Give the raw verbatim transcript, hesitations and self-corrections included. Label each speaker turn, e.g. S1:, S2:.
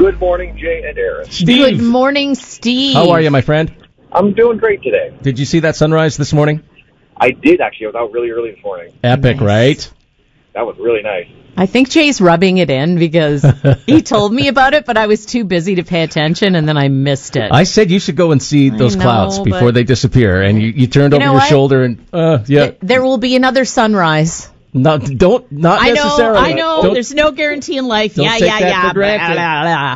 S1: Good morning, Jay and Aaron.
S2: Steve.
S3: Good morning, Steve.
S2: How are you, my friend?
S1: I'm doing great today.
S2: Did you see that sunrise this morning?
S1: I did, actually. I was out really early this morning.
S2: Epic,
S3: Nice.
S2: right?
S1: That was really nice.
S3: I think Jay's rubbing it in because he told me about it, but I was too busy to pay attention, and then I missed it.
S2: I said you should go and see those
S3: know,
S2: clouds
S3: but-
S2: before they disappear, and you, you turned
S3: You
S2: over
S3: know
S2: your
S3: what?
S2: shoulder and, uh, yeah.
S3: Th- There will be another sunrise.
S2: Not, don't, not
S3: I know,
S2: necessarily.
S3: I know.
S2: Don't-
S3: There's no guarantee in life.
S2: Don't
S3: yeah,
S2: take
S3: yeah,
S2: that
S3: yeah.
S2: for granted.
S3: Blah, blah, blah.